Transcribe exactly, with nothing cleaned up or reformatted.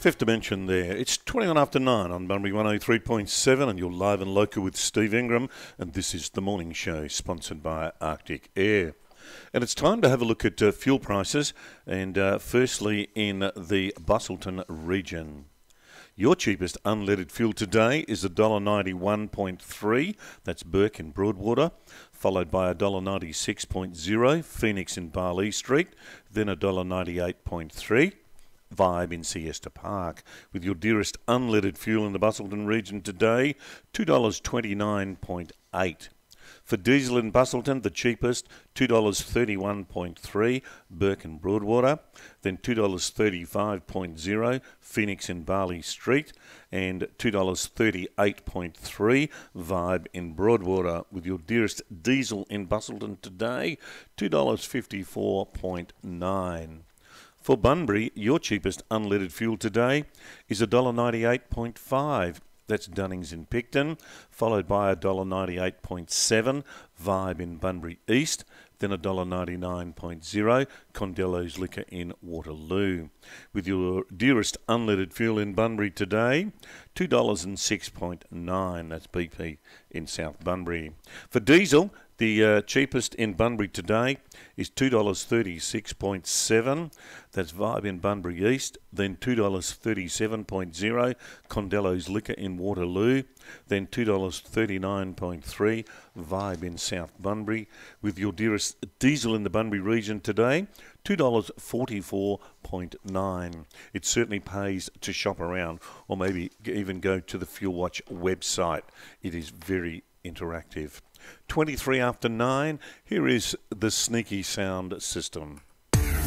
Fifth Dimension there. It's twenty-one after nine on Bunbury one oh three point seven, and you're live and local with Steve Ingram, and this is the morning show sponsored by Arctic Air. And it's time to have a look at uh, fuel prices, and uh, firstly in the Busselton region. Your cheapest unleaded fuel today is one dollar ninety-one point three, that's Burke in Broadwater, followed by one dollar ninety-six point zero, Phoenix in Barley Street, then one dollar ninety-eight point three. Vibe in Siesta Park. With your dearest unleaded fuel in the Busselton region today, two dollars twenty-nine point eight. For diesel in Busselton, the cheapest, two dollars thirty-one point three, Burke and Broadwater, then two dollars thirty-five point zero, Phoenix in Barley Street, and two dollars thirty-eight point three, Vibe in Broadwater. With your dearest diesel in Busselton today, two dollars fifty-four point nine. For Bunbury, your cheapest unleaded fuel today is one dollar ninety-eight point five. That's Dunnings in Picton, followed by one dollar ninety-eight point seven, Vibe in Bunbury East, then one dollar ninety-nine point zero, Condello's Liquor in Waterloo. With your dearest unleaded fuel in Bunbury today, two dollars six point nine, that's B P in South Bunbury. For diesel, the uh, cheapest in Bunbury today is two dollars thirty-six point seven, that's Vibe in Bunbury East, then two dollars thirty-seven point zero, Condello's Liquor in Waterloo, then two dollars thirty-nine point three, Vibe in South Bunbury. With your dearest diesel in the Bunbury region today, two dollars forty-four point nine. It certainly pays to shop around, or maybe even go to the Fuel Watch website. It is very interactive. twenty-three after nine, here is the Sneaky Sound System.